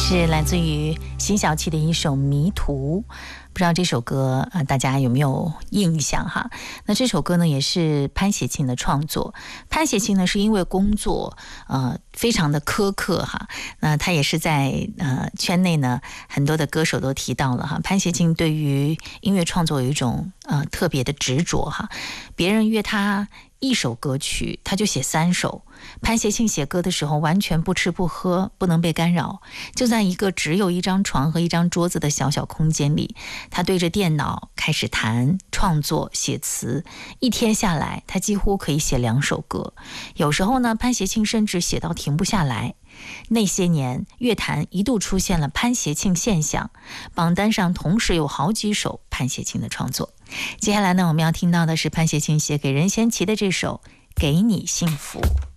是来自于辛晓琪的一首《迷途》，不知道这首歌大家有没有印象哈？那这首歌呢也是潘协庆的创作。潘协庆呢是因为工作非常的苛刻哈，那他也是在圈内呢很多的歌手都提到了哈，潘协庆对于音乐创作有一种特别的执着哈，别人约他一首歌曲他就写3首。潘协庆写歌的时候完全不吃不喝，不能被干扰，就在一个只有一张床和一张桌子的小小空间里，他对着电脑开始弹、创作、写词。一天下来他几乎可以写2首歌，有时候呢潘协庆甚至写到停不下来。那些年乐坛一度出现了潘协庆现象，榜单上同时有好几首潘协庆的创作。接下来呢我们要听到的是潘协庆写给任贤齐的这首《给你幸福》。